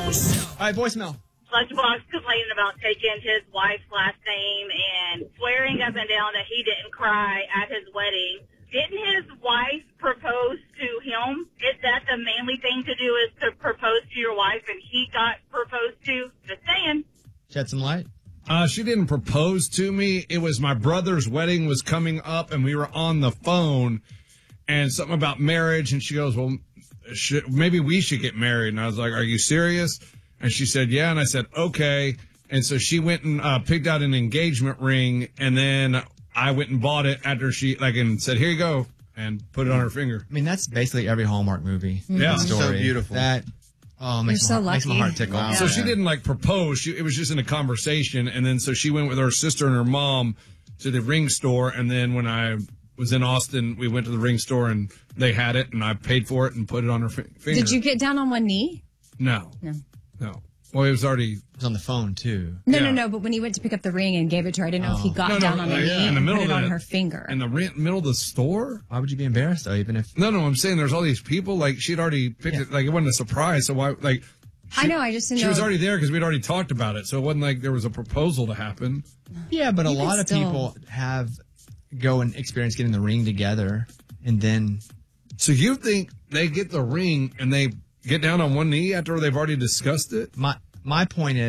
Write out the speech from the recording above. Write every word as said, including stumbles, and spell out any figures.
All right, voicemail. Lunchbox complaining about taking his wife's last name and swearing up and down that he didn't cry at his wedding. Didn't his wife propose to him? Is that the manly thing to do, is to propose to your wife, and he got proposed to? Just saying. Shed some light. Uh, she didn't propose to me. It was my brother's wedding was coming up, and we were on the phone, and something about marriage, and she goes, well, should, maybe we should get married. And I was like, are you serious? And she said, yeah. And I said, okay. And so she went and uh, picked out an engagement ring, and then I went and bought it after she, like, and said, here you go, and put it on her finger. I mean, that's basically every Hallmark movie. Yeah. Story. So beautiful. That, oh, makes, You're my, so heart, makes my lucky. heart tickle. Wow. So Yeah. she didn't, like, propose. She, it was just in a conversation. And then so she went with her sister and her mom to the ring store. And then when I was in Austin, we went to the ring store, and they had it, and I paid for it and put it on her fi- finger. Did you get down on one knee? No. No. No. Well, it was already... It was on the phone, too. No, Yeah. no, no. But when he went to pick up the ring and gave it to her, I didn't know if he got No, no, down on a like, knee in and the middle put it of on the- her finger. In the re- middle of the store? Why would you be embarrassed, though, even if... No, no, I'm saying there's all these people. Like, she'd already picked Yeah. it. Like, it wasn't a surprise. So why, like... She, I know, I just didn't She know. was already there because we'd already talked about it. So it wasn't like there was a proposal to happen. Yeah, but a Even lot of still. people have go and experience getting the ring together, and then... So you think they get the ring and they get down on one knee after they've already discussed it? My, my point is,